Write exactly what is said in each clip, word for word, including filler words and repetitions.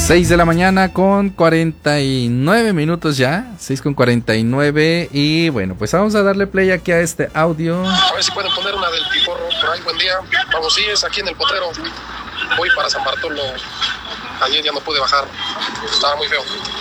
seis de la mañana con cuarenta y nueve minutos ya, seis con cuarenta y nueve, y bueno, pues vamos a darle play aquí a este audio. A ver si pueden poner una del Piporro por ahí. Buen día, vamos, sí, es aquí en el Potrero. Voy para San Bartolo. Ayer ya no pude bajar, estaba muy feo.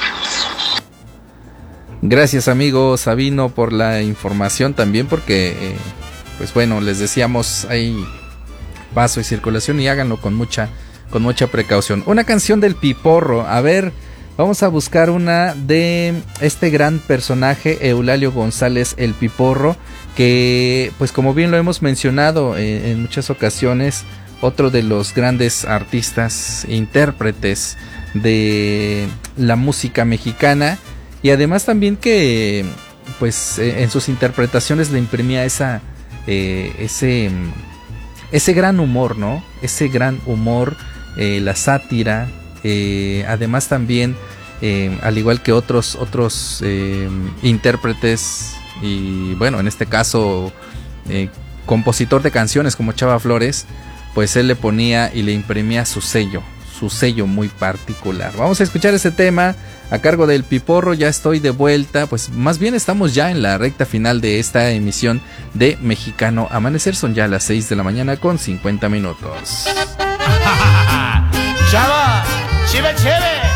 Gracias, amigo Sabino, por la información también, porque eh, pues bueno, les decíamos, hay paso y circulación y háganlo con mucha con mucha precaución. Una canción del Piporro, a ver, vamos a buscar una de este gran personaje, Eulalio González el Piporro, que pues como bien lo hemos mencionado eh, en muchas ocasiones, otro de los grandes artistas, intérpretes de la música mexicana, y además también que pues eh, en sus interpretaciones le imprimía esa eh, ese ese gran humor, ¿no? Ese gran humor, eh, la sátira, eh, además también eh, al igual que otros otros eh, intérpretes, y bueno, en este caso eh, compositor de canciones como Chava Flores, pues él le ponía y le imprimía su sello, su sello muy particular. Vamos a escuchar ese tema a cargo del Piporro. Ya estoy de vuelta, pues más bien estamos ya en la recta final de esta emisión de Mexicano Amanecer. Son ya las seis de la mañana con cincuenta minutos. Chava, chive, chive.